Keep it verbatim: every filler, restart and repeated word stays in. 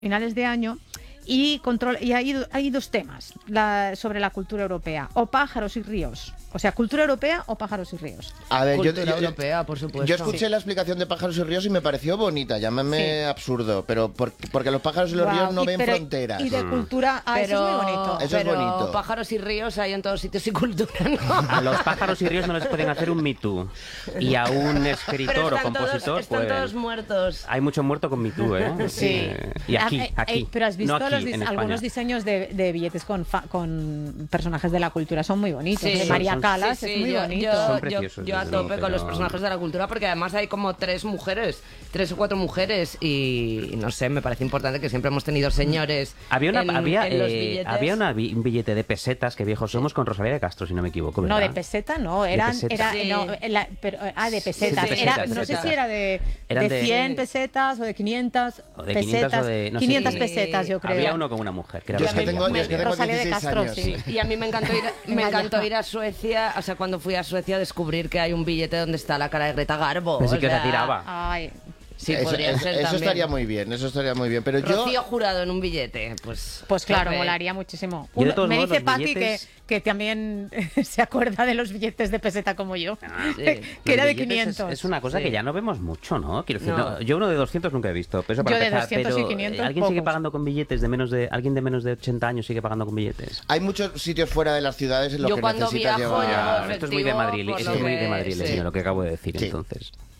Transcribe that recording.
finales de año y, control, y hay, hay dos temas la, sobre la cultura europea, o pájaros y ríos. O sea, cultura europea o pájaros y ríos. A ver, cultura yo, yo, europea, por supuesto. Yo escuché sí. la explicación de pájaros y ríos y me pareció bonita, llámame sí. absurdo, pero por, porque los pájaros y los wow. ríos no y, ven pero, fronteras. Y de cultura, ah, pero, eso es muy bonito. Eso pero es bonito. Pájaros y ríos hay en todos sitios y cultura, ¿no? A los pájaros y ríos no les pueden hacer un Me Too. Y a un escritor o compositor, todos, están pues... todos muertos. Hay mucho muerto con Me Too, ¿eh? Sí. Eh, y aquí, aquí. Eh, pero has visto no aquí, los dis algunos diseños de, de billetes con, fa con personajes de la cultura, son muy bonitos. Sí. De María son, Calas sí, sí, es muy yo, bonito. Yo, son preciosos, yo, yo a tope luego, pero... con los personajes de la cultura, porque además hay como tres mujeres, tres o cuatro mujeres, y no sé, me parece importante que siempre hemos tenido señores. Había, una, en, había, en los eh, había una, un billete de pesetas, que viejos somos, con Rosalía de Castro, si no me equivoco, ¿verdad? No, de peseta no, eran, peseta. era, Sí. no, la, pero, ah, de pesetas. Sí, de era, pesetas, no de sé pesetas. si era de, Eran de de- cien pesetas o de quinientas O de pesetas. quinientas o de... No sé, quinientas sí. pesetas, yo creo. Había uno con una mujer, que era Yo es que Rosalía. tengo, yo es que tengo Rosalía de dieciséis Castro, años. sí. Y a mí me encantó ir, me Venga, encantó ya. ir a Suecia, o sea, cuando fui a Suecia descubrir que hay un billete donde está la cara de Greta Garbo. Pensé o que sea, se tiraba. Ay, Sí, eso, podría eso- ser eso también. estaría muy bien, eso estaría muy bien. Pero yo... Rocío Jurado en un billete, pues... pues claro, tope. molaría muchísimo. Yo de Uno- todos me modos, dice los Paqui billetes- que, que también se acuerda de los billetes de peseta como yo, Sí. que Los era de billetes quinientos. Es, es una cosa Sí. que ya no vemos mucho, ¿no? Quiero decir, No. no, yo uno de doscientos nunca he visto. Pero eso para Yo de empezar, doscientos y pero, quinientos eh, ¿alguien sigue pocos. pagando con billetes de menos de... ¿Alguien de menos de ochenta años sigue pagando con billetes? Hay muchos sitios fuera de las ciudades en los Yo que cuando necesitas viajo, llevar... llevo Ah, esto es muy de efectivo, Madrid, por esto lo es muy de que- Madrid, sí. lo que acabo de decir, Sí. entonces.